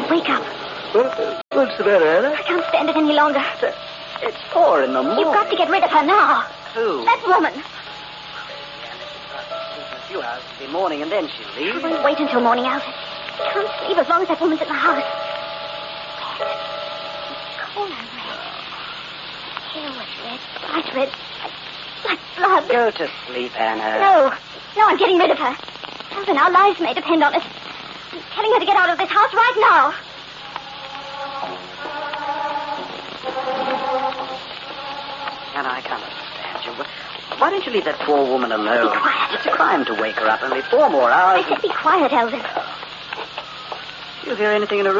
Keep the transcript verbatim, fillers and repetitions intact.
wake up. What, what's the matter, Anna? I can't stand it any longer. It's four in the morning. You've got to get rid of her now. Who? That woman. In a few hours it'll be morning, and then she'll leave. I won't wait until morning, Alvin. I can't sleep as long as that woman's in the house. Call her red. Hair was red, bright red, like blood. Go to sleep, Anna. No. No, I'm getting rid of her. Alvin, our lives may depend on it. I'm telling her to get out of this house right now. Anna, I can't understand you. Why don't you leave that poor woman alone? Be quiet. It's a crime to wake her up. Only four more hours. I said be quiet, Alvin. Do you hear anything in her room?